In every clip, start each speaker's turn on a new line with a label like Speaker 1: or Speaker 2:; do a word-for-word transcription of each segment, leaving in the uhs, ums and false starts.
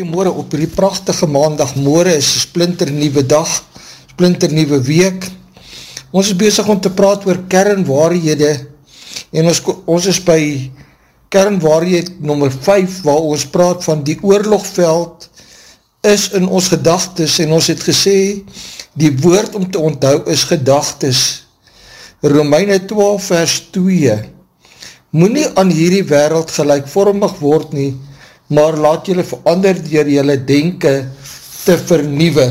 Speaker 1: Goeiemôre op hierdie pragtige maandag. Môre is 'n splinter nuwe dag, splinter nuwe week. Ons is besig om te praat oor kernwaarhede en ons, ons is by kernwaarheid nommer vyf waar ons praat van die oorlogveld is in ons gedagtes en ons het gesê die woord om te onthou is gedagtes. Romeine twaalf vers twee. Moenie aan hierdie wêreld gelykvormig word nie, maar laat julle verander deur julle denke te vernuwe.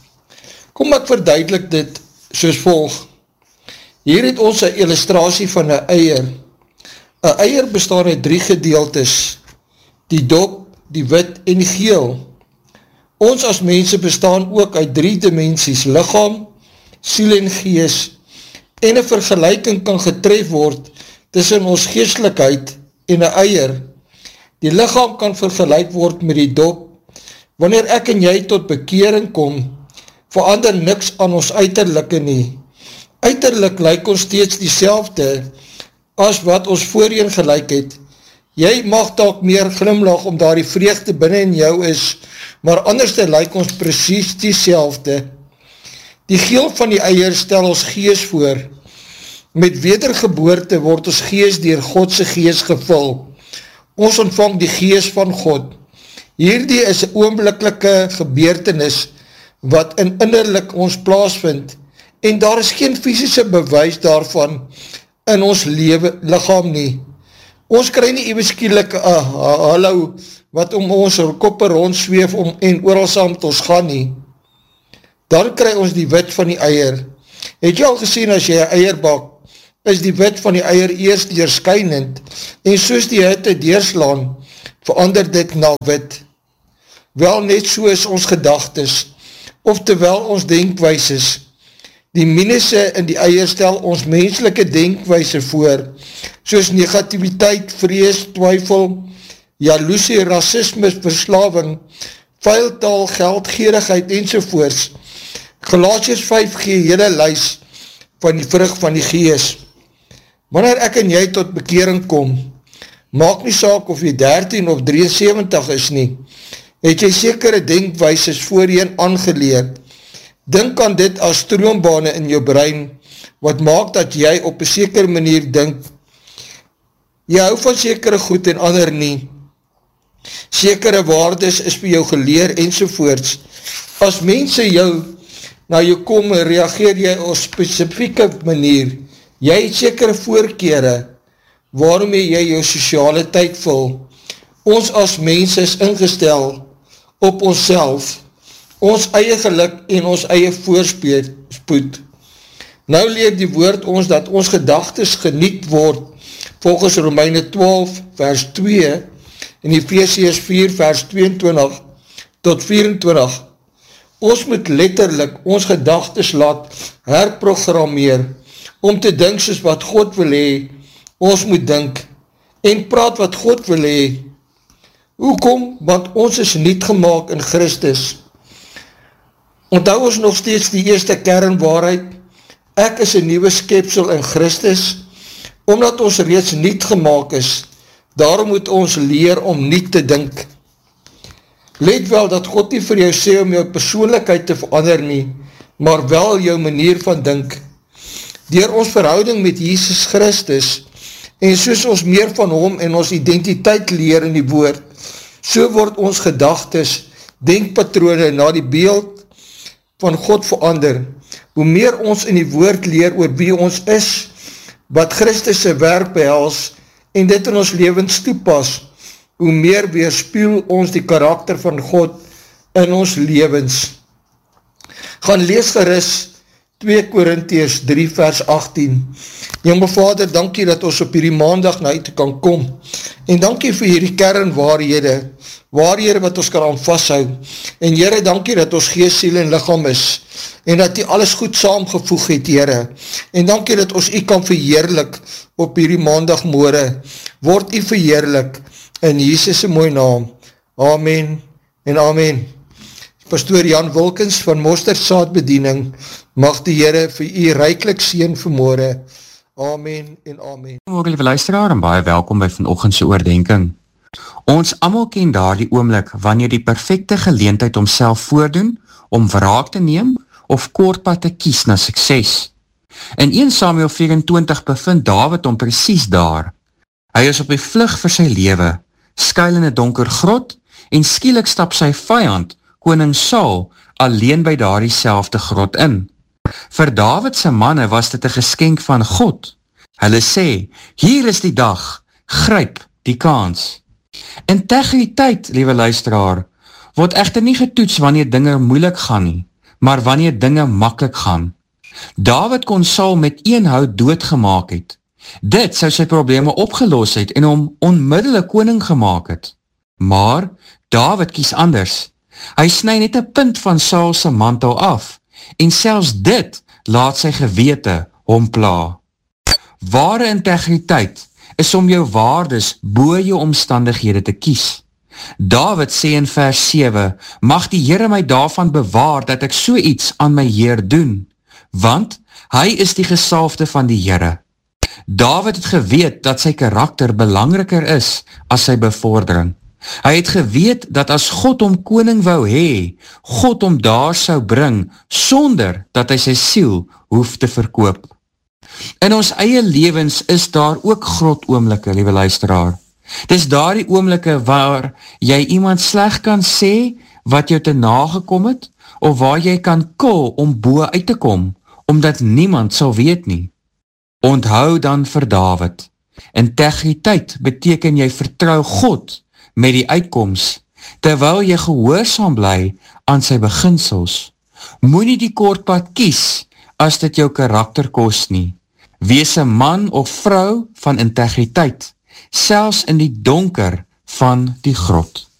Speaker 1: Kom ek verduidelik dit soos volg. Hier het ons 'n illustrasie van 'n eier. 'n Eier bestaan uit drie gedeeltes, die dop, die wit en die geel. Ons as mense bestaan ook uit drie dimensies, liggaam, siel en gees, en 'n vergelyking kan getref word tussen ons geestelikheid en 'n eier. Die liggaam kan vergelyk word met die dop. Wanneer ek en jy tot bekering kom, verander niks aan ons uiterlike nie. Uiterlik lyk ons steeds dieselfde as wat ons voorheen gelyk het. Jy mag dalk meer glimlag om daar die vreugde binne in jou is, maar anderste lyk ons presies dieselfde. Die geel van die eier stel ons gees voor. Met wedergeboorte word ons gees deur God se gees gevul. Ons ontvang die gees van God. Hierdie is 'n oombliklike gebeurtenis wat in innerlik ons plaasvind en daar is geen fisiese bewys daarvan in ons lewe, liggaam nie. Ons kry nie ewe skielik 'n uh, hallo wat om ons koppe rond zweef om en oral saam met ons gaan nie. Dan kry ons die wit van die eier. Het jy al gesien as jy 'n eier bak, is die wit van die eier eers deurskynend en soos die hitte deurslaan, verander dit na wit. Wel net so is ons gedagtes, oftewel ons denkwyses. Die minusse in die eier stel ons menslike denkwyse voor, soos negativiteit, vrees, twyfel, jaloesie, rassisme, verslawing, vuiltaal, geldgierigheid ensovoorts. Galasiërs vyf gee hele lys van die vrug van die gees. Wanneer ek en jy tot bekering kom, maak nie saak of jy dertien of drieënsewentig is nie, het jy sekere denkwyses voorheen aangeleer. Dink aan dit as stroombane in jou brein, wat maak dat jy op 'n sekere manier dink. Jy hou van sekere goed en ander nie. Sekere waardes is vir jou geleer ensovoorts. As mense jou na jou kom, reageer jy op 'n spesifieke manier. Jy het sekere voorkeure, waarmee jy jou sosiale tyd vul. Ons as mense is ingestel op onsself, ons eie geluk en ons eie voorspoed. Nou leer die woord ons dat ons gedagtes geniet word, volgens Romeine twaalf vers twee, en Efesiërs vier vers tweeëntwintig tot vyf-en-twintig. Ons moet letterlik ons gedagtes laat herprogrammeer, om te dink soos wat God wil hê, ons moet dink, en praat wat God wil hê. Hoekom? Want ons is nuut gemaak in Christus. Onthou ons nog steeds die eerste kernwaarheid, ek is 'n nuwe skepsel in Christus, omdat ons reeds nuut gemaak is, daarom moet ons leer om nuut te dink. Let wel dat God nie vir jou sê om jou persoonlikheid te verander nie, maar wel jou manier van dink. Deur ons verhouding met Jesus Christus, en soos ons meer van hom en ons identiteit leer in die woord, so word ons gedagtes, denkpatrone na die beeld van God verander. Hoe meer ons in die woord leer oor wie ons is, wat Christus se werk behels, en dit in ons lewens toepas, hoe meer weerspieël ons die karakter van God in ons lewens. Gaan lees gerus twee Korintiërs drie vers agttien. Hemel Vader, dankie dat ons op hierdie maandag na U toe kan kom, en dankie vir hierdie kernwaarhede, waarhede wat ons kan aan vashou, en Here, dankie dat ons gees, siel en liggaam is, en dat U alles goed saamgevoeg het, Here, en dankie dat ons U kan verheerlik op hierdie maandagmôre, word U verheerlik, in Jesus se mooi naam, amen en amen. Pastoor Jan Wilkens van Mosterdsaad Bediening, mag die Here vir U ryklik seën vanmôre. Amen en amen.
Speaker 2: Goeie luisteraar en baie welkom by vanoggend se oordeenking. Ons almal ken daardie oomblik wanneer die perfekte geleentheid homself voordoen om wraak te neem of kortpad te kies na sukses. In Eerste Samuel vyf-en-twintig bevind Dawid hom presies daar. Hy is op die vlug vir sy lewe, skuil in 'n donker grot en skielik stap sy vyand, koning Saul, alleen by daardie selfde grot in. Vir Dawid se manne was dit 'n geskenk van God. Hulle sê, hier is die dag, gryp die kans. Integriteit, liewe luisteraar, word egter nie getoets wanneer dinge moeilik gaan nie, maar wanneer dinge maklik gaan. Dawid kon Saul met een hout doodgemaak het. Dit sou sy probleme opgelos het en hom onmiddellik koning gemaak het. Maar Dawid kies anders. Hy sny net 'n punt van Saul se mantel af, en selfs dit laat sy gewete hom pla. Ware integriteit is om jou waardes bo jou omstandighede te kies. Dawid sê in vers sewe, mag die Here my daarvan bewaar dat ek so iets aan my Heer doen, want hy is die gesalfde van die Here. Dawid het geweet dat sy karakter belangriker is as sy bevordering. Hy het geweet dat as God hom koning wou hê, God hom daar sou bring, sonder dat hy sy siel hoef te verkoop. In ons eie lewens is daar ook grot oomblikke, liewe luisteraar. Dis daardie oomblikke waar jy iemand sleg kan sê wat jou te nagekom het, of waar jy kan kil om bo uit te kom, omdat niemand sal weet nie. Onthou dan vir Dawid, integriteit beteken jy vertrou God met die uitkoms, terwyl jy gehoorsaam bly aan sy beginsels. Moenie die kortpad kies as dit jou karakter kos nie. Wees 'n man of vrou van integriteit, selfs in die donker van die grot.